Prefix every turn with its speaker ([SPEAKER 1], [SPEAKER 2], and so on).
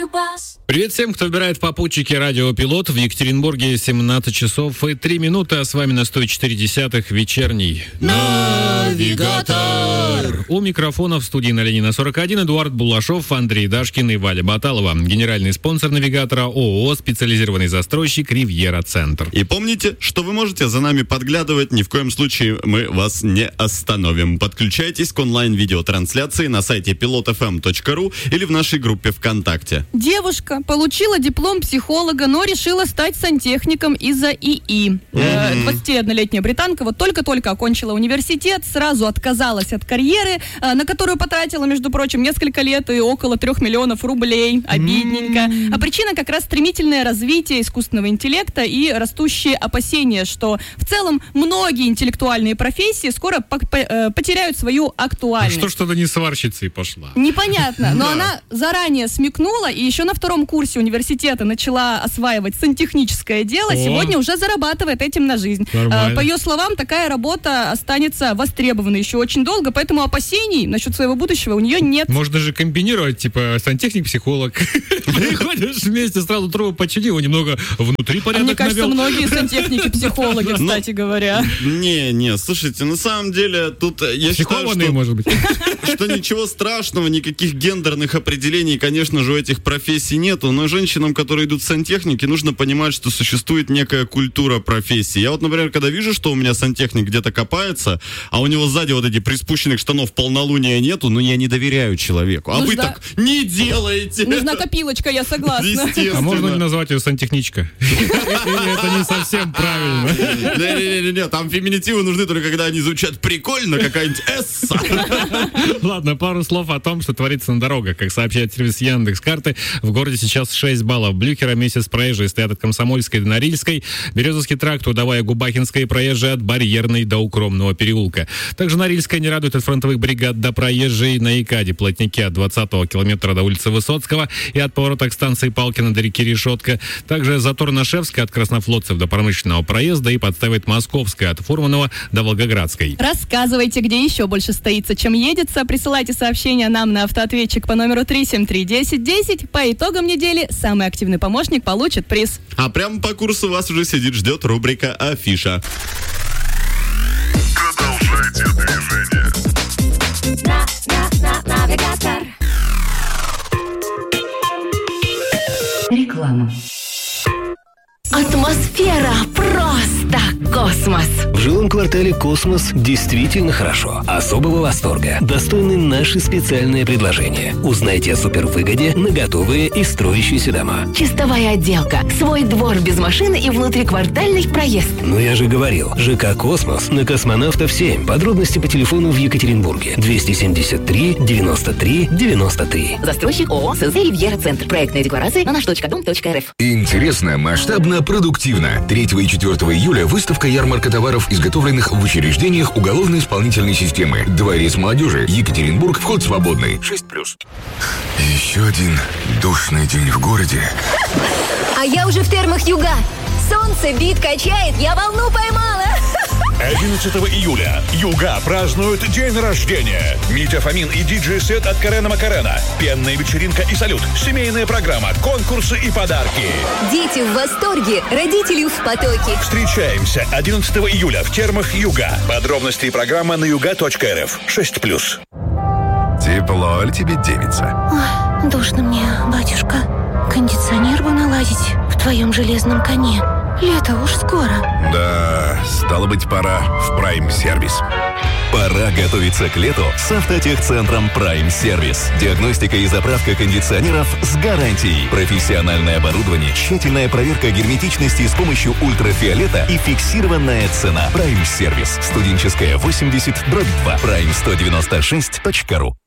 [SPEAKER 1] Привет всем, кто выбирает попутчики радио Пилот. В Екатеринбурге 17 часов и 3 минуты, а с вами на 104.10 вечерний Навигатор. У микрофона в студии на Ленина 41 Эдуард Булашов, Андрей Дашкин и Валя Баталова. Генеральный спонсор Навигатора ООО «Специализированный застройщик Ривьера Центр».
[SPEAKER 2] И помните, что вы можете за нами подглядывать, ни в коем случае мы вас не остановим. Подключайтесь к онлайн-видеотрансляции на сайте pilotfm.ru или в нашей группе ВКонтакте.
[SPEAKER 3] Девушка получила диплом психолога, но решила стать сантехником из-за ИИ. 21-летняя британка вот только-только окончила университет, сразу отказалась от карьеры, на которую потратила, между прочим, несколько лет и около 3 миллионов рублей. Обидненько. А причина как раз стремительное развитие искусственного интеллекта и растущие опасения, что в целом многие интеллектуальные профессии скоро потеряют свою актуальность.
[SPEAKER 1] Что-то не сварщицей пошла.
[SPEAKER 3] Непонятно, но она заранее смекнула и еще на 2-м курсе университета начала осваивать сантехническое дело. Сегодня уже зарабатывает этим на жизнь. По ее словам, такая работа останется востребованной еще очень долго, поэтому опасений насчет своего будущего у нее нет.
[SPEAKER 1] Можно же комбинировать, типа, сантехник-психолог. Приходишь вместе, сразу трубу починил, немного внутри порядок навел.
[SPEAKER 3] Мне кажется, многие сантехники-психологи, кстати говоря.
[SPEAKER 2] Не, слушайте, на самом деле тут я считаю,
[SPEAKER 1] может быть.
[SPEAKER 2] что ничего страшного, никаких гендерных определений, конечно же, у этих профессий нету, но женщинам, которые идут в сантехники, нужно понимать, что существует некая культура профессии. Я вот, например, когда вижу, что у меня сантехник где-то копается, а у него сзади вот эти приспущенных штанов полнолуния нету, но я не доверяю человеку. А вы так не делаете.
[SPEAKER 3] Нужна копилочка, я согласна.
[SPEAKER 1] А можно не назвать ее сантехничка? Или это не совсем правильно?
[SPEAKER 2] Не, там феминитивы нужны только когда они звучат прикольно, какая-нибудь эсса.
[SPEAKER 1] Ладно, пару слов о том, что творится на дорогах. Как сообщает сервис Яндекс.Карты, в городе сейчас 6 баллов Блюхера. Месяц проезжие стоят от Комсомольской до Норильской, Березовский тракт, Удовая, Губахинская, проезжие от Барьерной до Укромного переулка. Также Норильская не радует от фронтовых бригад до проезжей на Икаде. Плотники от 20-го километра до улицы Высоцкого и от поворота к станции Палкина до реки Решетка. Также затор на Шевской от Краснофлотцев до Промышленного проезда и подставит Московская от Фурманова до Волгоградской.
[SPEAKER 3] Рассказывайте, где еще больше стоится, чем едется. Присылайте сообщения нам на автоответчик по номеру 373-1010. По итогам недели самый активный помощник получит приз.
[SPEAKER 2] А прямо по курсу вас уже сидит, ждет рубрика «Афиша».
[SPEAKER 4] Продолжайте движение. Навигатор.
[SPEAKER 5] Реклама.
[SPEAKER 6] Атмосфера просто космос.
[SPEAKER 7] В жилом квартале «Космос» действительно хорошо. Особого восторга достойны наши специальные предложения. Узнайте о супервыгоде на готовые и строящиеся дома.
[SPEAKER 6] Чистовая отделка, свой двор без машины и внутриквартальный проезд.
[SPEAKER 7] Ну я же говорил, ЖК «Космос» на Космонавтов 7. Подробности по телефону в Екатеринбурге. 273 93 93.
[SPEAKER 6] Застройщик ООО СЗ «Ривьера Центр». Проектная декларация на nаш.дом.рф.
[SPEAKER 4] Интересно, масштабно, продуктивно. 3 и 4 июля выставка ярмарка товаров, изготовленных в учреждениях уголовно-исполнительной системы. Дворец молодежи. Екатеринбург. Вход свободный. 6+. Еще один душный день в городе.
[SPEAKER 8] А я уже в термах Юга. Солнце бит, качает, я волну поймала.
[SPEAKER 9] 11 июля Юга празднуют день рождения. Митя Фомин и диджей-сет от Карена Макарена. Пенная вечеринка и салют. Семейная программа, конкурсы и подарки.
[SPEAKER 8] Дети в восторге, родители в потоке.
[SPEAKER 9] Встречаемся 11 июля в термах Юга. Подробности и программа на yuga.rf. 6+.
[SPEAKER 4] Тепло ли тебе, девица?
[SPEAKER 10] Ой, душно мне, батюшка. Кондиционер бы наладить в твоем железном коне. Лето уж скоро.
[SPEAKER 4] Да, стало быть, пора в Прайм-сервис.
[SPEAKER 11] Пора готовиться к лету с автотехцентром Прайм-сервис. Диагностика и заправка кондиционеров с гарантией. Профессиональное оборудование, тщательная проверка герметичности с помощью ультрафиолета и фиксированная цена. Прайм-сервис. Студенческая 80/2. Prime196.ru.